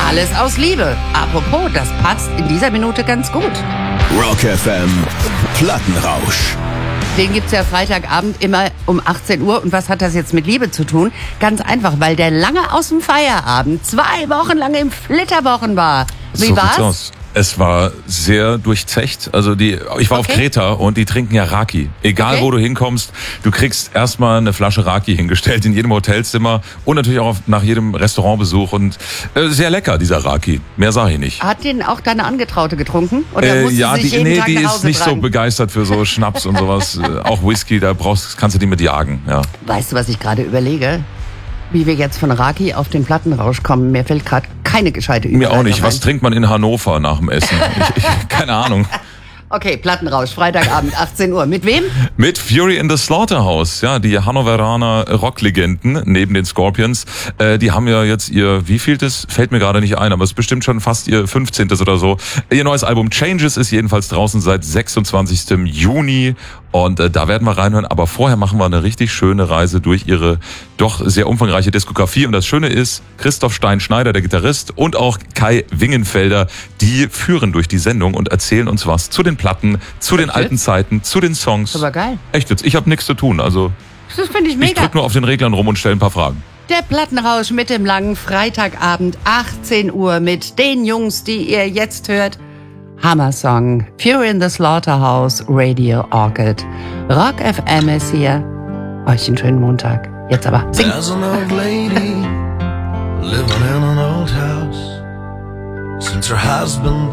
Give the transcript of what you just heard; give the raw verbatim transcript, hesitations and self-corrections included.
Alles aus Liebe. Apropos, das passt in dieser Minute ganz gut. Rock F M Plattenrausch. Den gibt's ja Freitagabend immer um achtzehn Uhr. Und was hat das jetzt mit Liebe zu tun? Ganz einfach, weil der lange aus dem Feierabend zwei Wochen lang im Flitterwochen war. Wie so war's? Aus. Es war sehr durchzecht. Also die, ich war Okay. auf Kreta und die trinken ja Raki. Egal Okay. wo du hinkommst, du kriegst erstmal eine Flasche Raki hingestellt in jedem Hotelzimmer und natürlich auch auf, nach jedem Restaurantbesuch. Und äh, sehr lecker, dieser Raki. Mehr sage ich nicht. Hat den auch deine Angetraute getrunken? Oder Äh, musste ja, sie sich die, jeden nee, Tag die nach ist Hause nicht so tragen? begeistert für so Schnaps und sowas. Äh, auch Whisky, da brauchst, kannst du die mit jagen. Ja. Weißt du, was ich gerade überlege? Wie wir jetzt von Raki auf den Plattenrausch kommen. Mir fällt gerade keine gescheite Überleitung Mir auch nicht. Was ein. trinkt man in Hannover nach dem Essen? Ich, ich, keine Ahnung. Okay, Plattenrausch, Freitagabend, achtzehn Uhr. Mit wem? Mit Fury in the Slaughterhouse, ja, die Hannoveraner Rocklegenden neben den Scorpions, äh, die haben ja jetzt ihr, wievieltes, fällt mir gerade nicht ein, aber es ist bestimmt schon fast ihr fünfzehntes oder so. Ihr neues Album Changes ist jedenfalls draußen seit sechsundzwanzigsten Juni und äh, da werden wir reinhören, aber vorher machen wir eine richtig schöne Reise durch ihre doch sehr umfangreiche Diskografie und das Schöne ist, Christoph Stein-Schneider, der Gitarrist, und auch Kai Wingenfelder, die führen durch die Sendung und erzählen uns was zu den Platten, zu den Echt alten jetzt? Zeiten, zu den Songs. Aber geil. Echt jetzt, ich habe nichts zu tun, also Das finde ich ich mega. drück nur auf den Reglern rum und stelle ein paar Fragen. Der Plattenrausch mit dem langen Freitagabend, achtzehn Uhr, mit den Jungs, die ihr jetzt hört. Hammer-Song, Fury in the Slaughterhouse, Radio Orchid. Rock F M ist hier. Euch einen schönen Montag. Jetzt aber sing. There's an old lady living in an old house since her husband